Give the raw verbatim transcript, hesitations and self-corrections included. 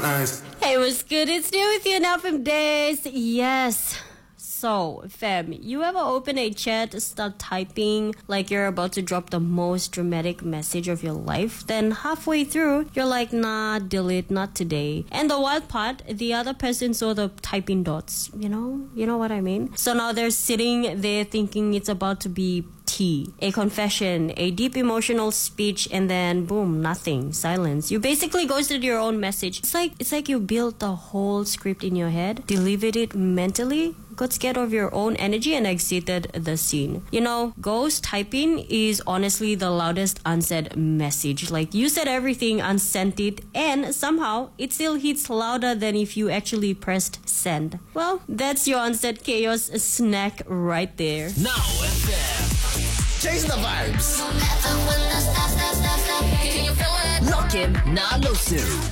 eyes. Hey, what's good? It's new with you now from Days. Yes. So, fam, you ever open a chat, start typing like you're about to drop the most dramatic message of your life? Then halfway through, you're like, nah, delete, not today. And the wild part, the other person saw the typing dots. You know? You know what I mean? So now they're sitting there thinking it's about to be tea, a confession, a deep emotional speech, and then boom, nothing, silence. You basically ghosted your own message. It's like it's like you built the whole script in your head, delivered it mentally, got scared of your own energy, and exited the scene. You know, ghost typing is honestly the loudest unsaid message. Like, you said everything, unsent it, and somehow it still hits louder than if you actually pressed send. Well, that's your unsaid chaos snack right there. Now F M. Chase the vibes. Lock in, Nalosu.